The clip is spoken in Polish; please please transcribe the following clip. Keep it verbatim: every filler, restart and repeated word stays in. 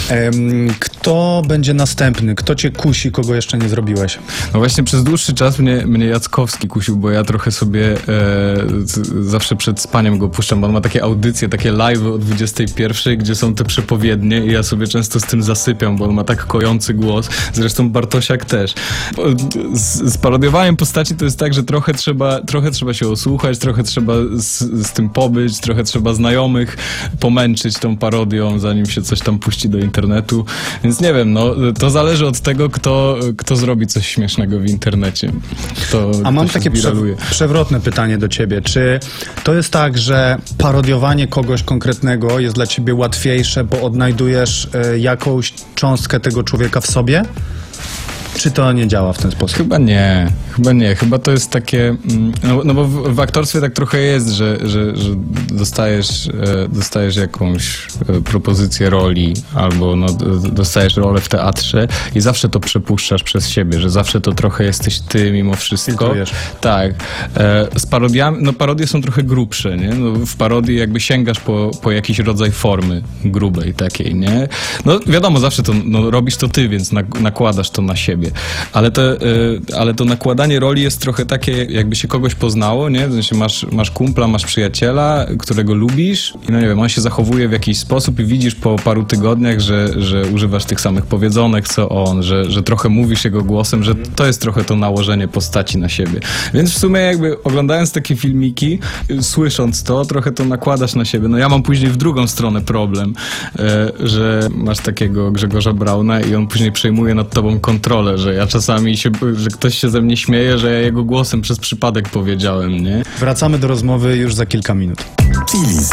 Em, kto będzie następny? Kto cię kusi, kogo jeszcze nie zrobiłeś? No właśnie przez dłuższy czas mnie, mnie Jackowski kusił, bo ja trochę sobie e, z, zawsze przed spaniem go puszczam, bo on ma takie audycje, takie live o dwudziestej pierwszej, gdzie są te przepowiednie i ja sobie często z tym zasypiam, bo on ma tak kojący głos. Zresztą Bartosiak też. Z, z parodiowaniem postaci to jest tak, że trochę trzeba, trochę trzeba się osłuchać, trochę trzeba z, z tym pobyć, trochę trzeba znajomych pomęczyć tą parodią, zanim się coś tam puści do internetu. Więc nie wiem, no to zależy od tego, kto, kto zrobi coś śmiesznego w internecie. Kto, A mam kto się takie prze, zviraluje. przewrotne pytanie do ciebie. Czy to jest tak, że parodiowanie kogoś konkretnego jest dla ciebie łatwiejsze, bo odnajdujesz y, jakąś cząstkę tego człowieka w sobie? Czy to nie działa w ten sposób? Chyba nie, chyba nie. Chyba to jest takie... No, no bo w, w aktorstwie tak trochę jest, że, że, że dostajesz, e, dostajesz jakąś e, propozycję roli albo no, d- dostajesz rolę w teatrze i zawsze to przepuszczasz przez siebie, że zawsze to trochę jesteś ty mimo wszystko. Filtrujesz. Tak. E, z parodiami... No parodie są trochę grubsze, nie? No, w parodii jakby sięgasz po, po jakiś rodzaj formy grubej takiej, nie? No wiadomo, zawsze to no, robisz to ty, więc nak- nakładasz to na siebie. Ale to, y, ale to nakładanie roli jest trochę takie, jakby się kogoś poznało, nie? W sensie masz, masz kumpla, masz przyjaciela, którego lubisz i no nie wiem, on się zachowuje w jakiś sposób i widzisz po paru tygodniach, że, że używasz tych samych powiedzonek co on, że, że trochę mówisz jego głosem, że to jest trochę to nałożenie postaci na siebie. Więc w sumie jakby oglądając takie filmiki, y, słysząc to, trochę to nakładasz na siebie. No ja mam później w drugą stronę problem, y, że masz takiego Grzegorza Brauna i on później przejmuje nad tobą kontrolę, że ja czasami się, że ktoś się ze mnie śmieje, że ja jego głosem przez przypadek powiedziałem, nie? Wracamy do rozmowy już za kilka minut. Chiliz.